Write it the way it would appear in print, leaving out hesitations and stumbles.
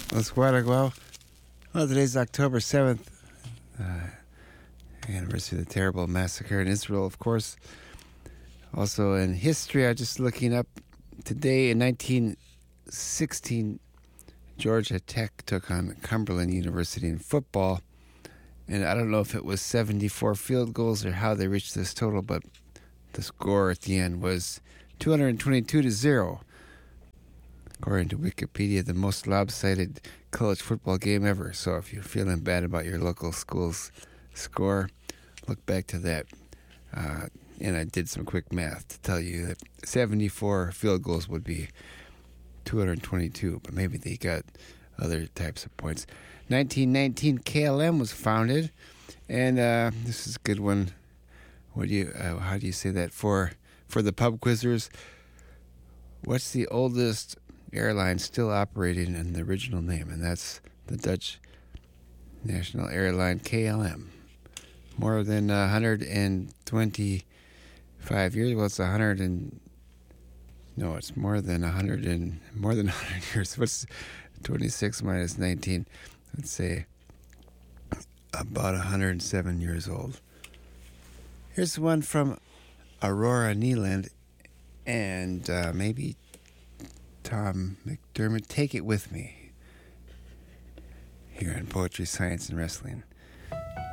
Los Guadaguao. Well, today's October 7th, anniversary of the terrible massacre in Israel, of course. Also in history, I was just looking up today in 1916, Georgia Tech took on Cumberland University in football. And I don't know if it was 74 field goals or how they reached this total, but the score at the end was 222-0. According to Wikipedia, the most lopsided college football game ever. So if you're feeling bad about your local school's score, look back to that. And I did some quick math to tell you that 74 field goals would be 222, but maybe they got other types of points. 1919, KLM was founded, and this is a good one. How do you say that for the pub quizzers? What's the oldest airline still operating in the original name? And that's the Dutch national airline KLM. More than 125 years. Well, it's it's more than 100 years. What's 26 minus 19? Let's say about 107 years old. Here's one from Aurora Neeland and maybe Tom McDermott. Take It With Me here on Poetry, Science, and Wrestling.